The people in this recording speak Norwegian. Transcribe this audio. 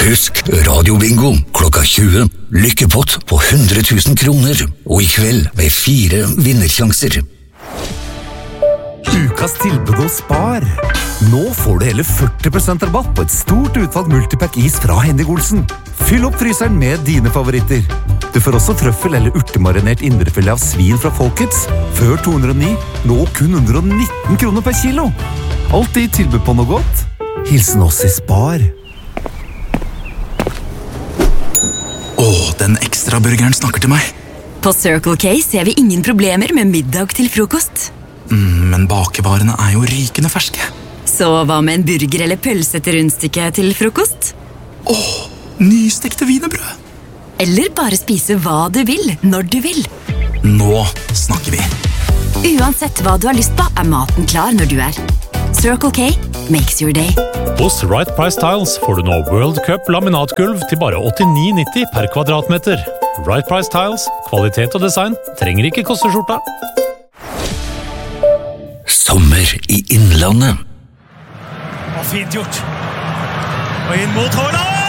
Husk radiobingo klokka 20. Lykkepott på 100 000 kroner. Og I kveld med 4 vinnersjanser. Ukas tilbud hos Spar. Nå får du hele 40% rabatt på et stort utvalg multipack is fra Henning Olsen. Fyll opp fryseren med dine favoritter. Du får også trøffel eller urtemarinert indrefilet av svin fra Folkets. Før 209, nå kun 119 kroner per kilo. Alltid tilbud på noe godt. Hilsen oss I Spar. Den ekstra burgeren snakker til meg. På Circle K ser vi ingen problemer med middag til frokost. Men bakevarene jo rykende ferske. Så hva med en burger eller pølse til rundstykke til frokost? Nystekte wienerbrød. Eller bare spise hva du vil, når du vil. Nå snakker vi. Uansett hva du har lyst på, maten klar når du Circle K makes your day. Hos Right Price Tiles får du nå World Cup laminatgulv til bare 89,90 per kvadratmeter. Right Price Tiles, kvalitet og design, trenger ikke koste skjorta. Sommer I Innlandet. Fint gjort. Og inn mot Haaland!